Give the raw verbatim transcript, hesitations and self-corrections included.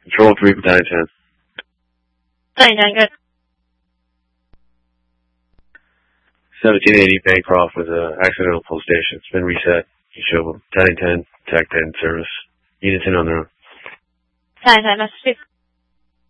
Control three, Battalion ten. Battalion ten, good. seventeen eighty Bancroft with an accidental pull station. It's been reset. You show Battalion ten, T A C ten service. Units in on their own. Battalion ten, message two.